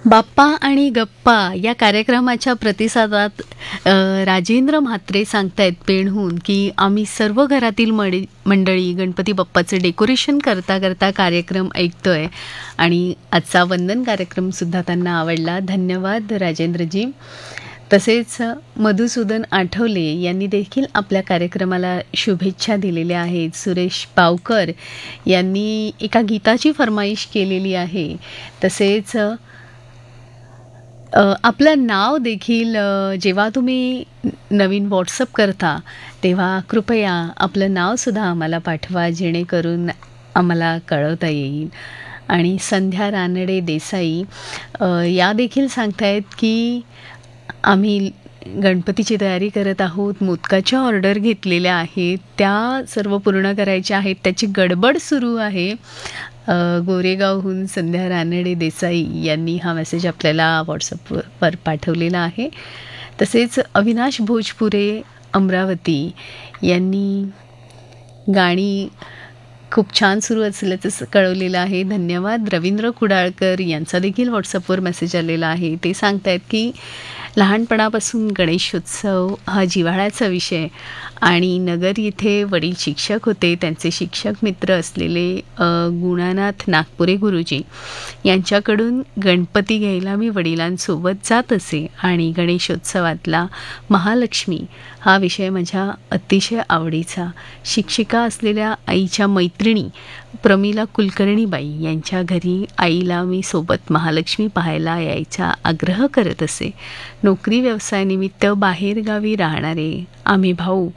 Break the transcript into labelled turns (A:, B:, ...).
A: बाप्पा आणि गप्पा या कार्यक्रमाच्या प्रतिसादात राजेंद्र म्हात्रे सांगतायत पेणहून की आम्ही सर्व घरातील मंडळी गणपती बाप्पाचं डेकोरेशन करता करता कार्यक्रम ऐकतोय आणि आजचा वंदन कार्यक्रमसुद्धा त्यांना आवडला. धन्यवाद राजेंद्रजी. तसेच मधुसूदन आठवले यांनी देखील आपल्या कार्यक्रमाला शुभेच्छा दिलेल्या आहेत. सुरेश पावकर यांनी एका गीताची फरमाईश केलेली आहे. तसेच आपलं नाव देखील जेव्हा तुम्ही नवीन व्हॉट्सअप करता तेव्हा कृपया आपलं नावसुद्धा आम्हाला पाठवा, जेणेकरून आम्हाला कळवता येईल. आणि संध्या रानडे देसाई या देखील सांगतायत की आम्ही गणपतीची तयारी करत आहोत, मोदकाच्या ऑर्डर घेतलेल्या आहेत, त्या सर्व पूर्ण करायच्या आहेत, त्याची गडबड सुरू आहे. गोरेगावहून संध्या रानडे देसाई यांनी हा मेसेज आपल्याला व्हॉट्सअपवर पाठवलेला आहे. तसेच अविनाश भोजपुरे अमरावती यांनी गाणी खूप छान सुरू असल्याचं कळवलेलं आहे. धन्यवाद. रवींद्र कुडाळकर यांचा देखील व्हॉट्सअपवर मेसेज आलेला आहे. ते सांगतायत की लहानपणापासून गणेशोत्सव हा जिव्हाळ्याचा विषय आणि नगर येथे वडील शिक्षक होते. त्यांचे शिक्षक मित्र असलेले गुणानाथ नागपुरे गुरुजी यांच्याकडून गणपती घ्यायला मी वडिलांसोबत जात असे आणि गणेशोत्सवातला महालक्ष्मी हा विषय माझ्या अतिशय आवडीचा. शिक्षिका असलेल्या आईच्या मैत्रिणी प्रमिला कुलकर्णीबाई यांच्या घरी आईला मी सोबत महालक्ष्मी पाहायला यायचा आग्रह करत असे. नोकरी व्यवसायानिमित्त बाहेरगावी राहणारे आम्ही भाऊ